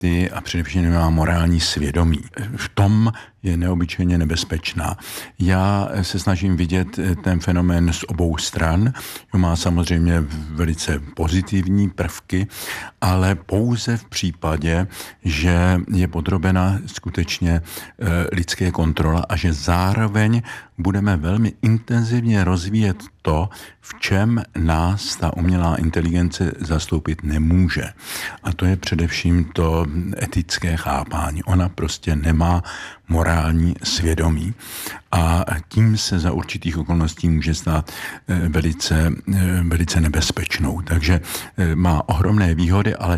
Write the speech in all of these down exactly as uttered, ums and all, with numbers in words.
ty a především nemá morální svědomí. V tom je neobyčejně nebezpečná. Já se snažím vidět ten fenomén z obou stran. Má samozřejmě velice pozitivní prvky, ale pouze v případě, že je podrobena skutečně lidské kontrola a že zároveň budeme velmi intenzivně rozvíjet to, v čem nás ta umělá inteligence zastoupit nemůže. A to je především to etické chápání. Ona prostě nemá morální svědomí a tím se za určitých okolností může stát velice, velice nebezpečnou. Takže má ohromné výhody, ale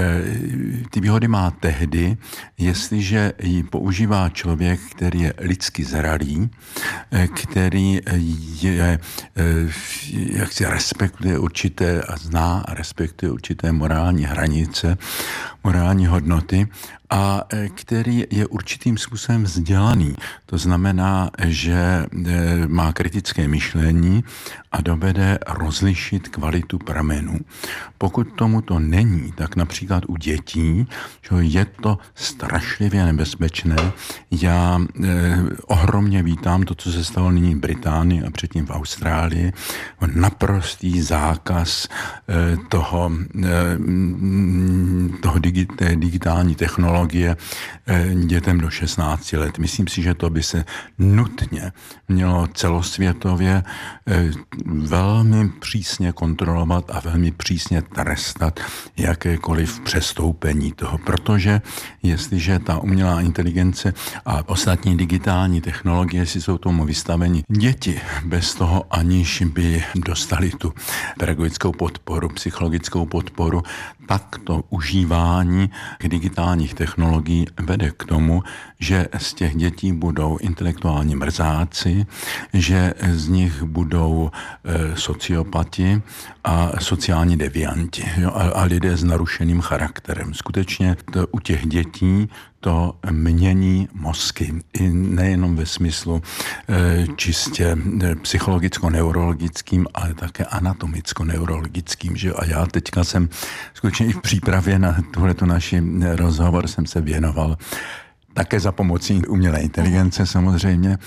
ty výhody má tehdy, jestliže ji používá člověk, který je lidsky zralý, který je, jak si respektuje určité a zná a respektuje určité morální hranice, morální hodnoty a který je určitým způsobem vzdělaný. To znamená, že má kritické myšlení a dovede rozlišit kvalitu pramenů. Pokud tomu to není, tak například u dětí, že je to strašlivě nebezpečné. Já eh, ohromně vítám to, co se stalo nyní v Británii a předtím v Austrálii. Naprostý zákaz eh, toho, eh, toho digi- té digitální technologie eh, dětem do šestnácti let. Myslím si, že to by se nutně mělo celosvětově eh, velmi přísně kontrolovat a velmi přísně trestat jakékoliv přestoupení toho, protože jestliže ta umělá inteligence a ostatní digitální technologie si jsou tomu vystaveni děti bez toho, aniž by dostali tu pedagogickou podporu, psychologickou podporu, tak to užívání digitálních technologií vede k tomu, že z těch dětí budou intelektuální mrzáci, že z nich budou e, sociopati a sociální devianti, jo, a, a lidé s narušeným charakterem. Skutečně to, u těch dětí to mění mozky. I nejenom ve smyslu e, čistě e, psychologicko-neurologickým, ale také anatomicko-neurologickým. Že? A já teďka jsem skutečně i v přípravě na tuhleto naši rozhovor jsem se věnoval také za pomocí umělé inteligence samozřejmě,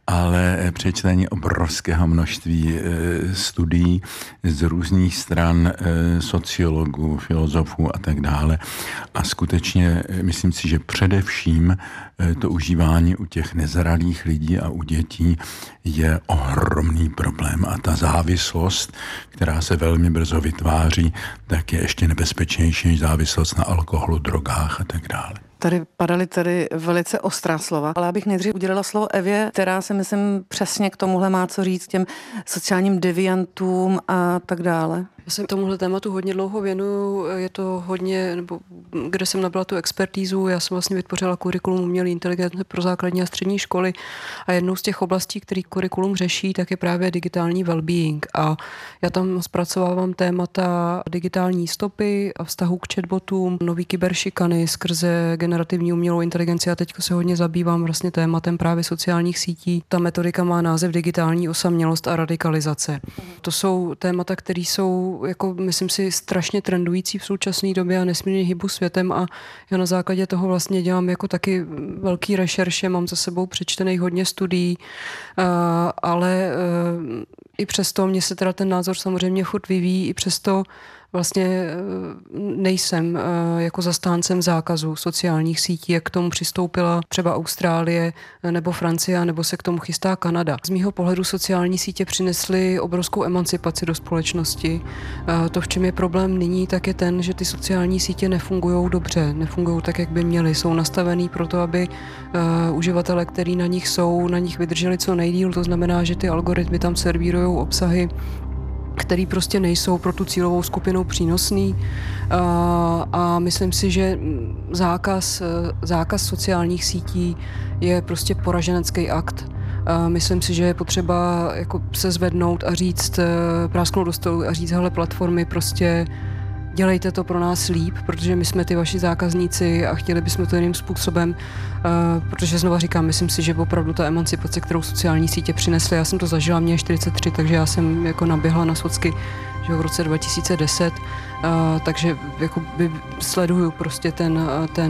ale přečtení obrovského množství e, studií z různých stran e, sociologů, filozofů a tak dále. A skutečně myslím si, že především e, to užívání u těch nezralých lidí a u dětí je ohromný problém. A ta závislost, která se velmi brzo vytváří, tak je ještě nebezpečnější než závislost na alkoholu, drogách a tak dále. Tady padaly tady velice ostrá slova, ale já bych nejdřív udělala slovo Evě, která si myslím přesně k tomuhle má co říct, těm sociálním deviantům a tak dále. Já jsem tomuhle tématu hodně dlouho věnuju, je to hodně, nebo kde jsem nabyla tu expertízu, já jsem vlastně vytvořila kurikulum umělé inteligence pro základní a střední školy a jednou z těch oblastí, který kurikulum řeší, tak je právě digitální well-being a já tam zpracovávám témata digitální stopy a vztahu k chatbotům, nový kyberšikany skrze generativní umělou inteligenci a teď se hodně zabývám vlastně tématem právě sociálních sítí. Ta metodika má název digitální osamělost a radikalizace. To jsou témata, které jsou jako myslím si strašně trendující v současné době a nesmírně hybu světem a já na základě toho vlastně dělám jako taky velký rešerše, mám za sebou přečtených hodně studií, ale i přesto mě se teda ten názor samozřejmě furt vyvíjí, i přesto vlastně nejsem jako zastáncem zákazu sociálních sítí, jak k tomu přistoupila třeba Austrálie nebo Francie, nebo se k tomu chystá Kanada. Z mýho pohledu sociální sítě přinesly obrovskou emancipaci do společnosti. To, v čem je problém nyní, tak je ten, že ty sociální sítě nefungují dobře, nefungují tak, jak by měly. Jsou nastavený proto, aby uživatelé, kteří na nich jsou, na nich vydrželi co nejdýl. To znamená, že ty algoritmy tam servírují obsahy, který prostě nejsou pro tu cílovou skupinu přínosný a, a myslím si, že zákaz, zákaz sociálních sítí je prostě poraženecký akt. A myslím si, že je potřeba jako se zvednout a říct, prásknout do stolu a říct, hele, platformy prostě dělejte to pro nás líp, protože my jsme ty vaši zákazníci a chtěli bychom to jiným způsobem, uh, protože znova říkám, myslím si, že opravdu ta emancipace, kterou sociální sítě přinesly, já jsem to zažila, mě je čtyřicet tři, takže já jsem jako naběhla na socky, že v roce dva tisíce deset, uh, takže jako by sleduju prostě ten, ten